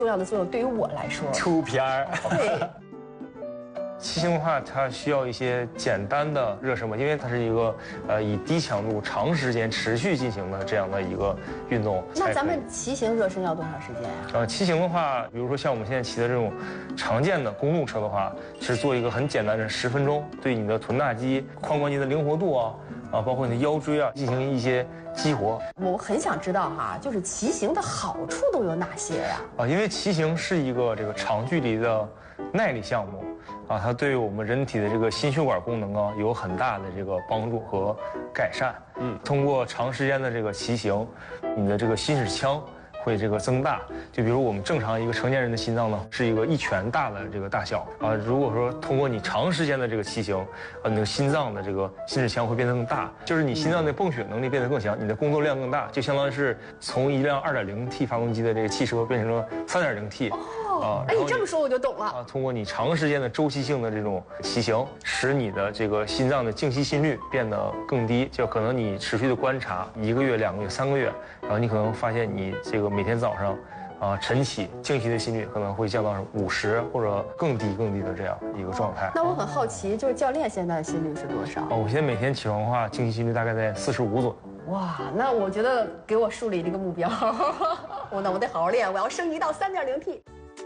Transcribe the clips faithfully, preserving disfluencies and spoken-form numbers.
重要的作用对于我来说， 出片儿。 对。 骑行的话，它需要一些简单的热身嘛，因为它是一个呃以低强度、长时间持续进行的这样的一个运动。 那咱们骑行热身要多长时间呀？ 呃，骑行的话，比如说像我们现在骑的这种常见的公路车的话，是做一个很简单的十分钟，对你的臀大肌、髋关节的灵活度啊，啊，包括你的腰椎啊，进行一些激活。 我很想知道哈，就是骑行的好处都有哪些呀？ 啊，因为骑行是一个这个长距离的耐力项目。啊，它对我们人体的这个心血管功能啊有很大的这个帮助和改善。嗯，通过长时间的这个骑行，你的这个心室腔会这个增大。就比如我们正常一个成年人的心脏呢，是一个一拳大的这个大小啊。如果说通过你长时间的这个骑行，啊，你的心脏的这个心室腔会变得更大，就是你心脏的泵血能力变得更强，你的工作量更大，就相当于是从一辆 二点零 T 发动机的这个汽车变成了 三点零 T。 啊，哎，你这么说我就懂了啊！通过你长时间的周期性的这种骑行，使你的这个心脏的静息心率变得更低。就可能你持续的观察一个月、两个月、三个月，然后你可能发现你这个每天早上，啊晨起静息的心率可能会降到五十或者更低更低的这样一个状态。 那我很好奇，就是教练现在的心率是多少？ 哦，我现在每天起床的话，静息心率大概在四十五左右。 哇，那我觉得给我树立了一个目标，我那我得好好练，我要升级到 三点零 T。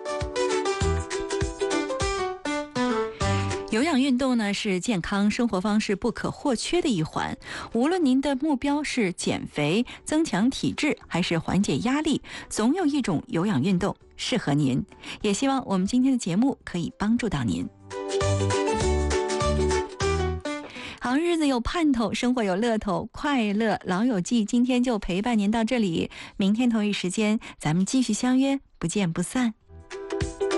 有氧运动呢是健康生活方式不可或缺的一环，无论您的目标是减肥、增强体质还是缓解压力，总有一种有氧运动适合您。也希望我们今天的节目可以帮助到您。好日子有盼头，生活有乐头，快乐老友记今天就陪伴您到这里，明天同一时间咱们继续相约，不见不散。